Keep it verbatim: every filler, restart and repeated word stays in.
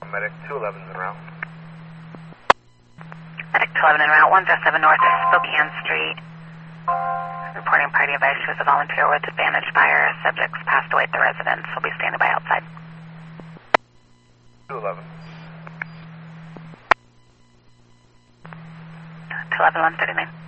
medic two eleven en route. Medic two eleven en route, one zero seven north of Spokane Street. Reporting party advice to a volunteer with damaged fire. Subjects passed away at the residence. Will be standing by outside. two eleven. two eleven, one thirty-nine.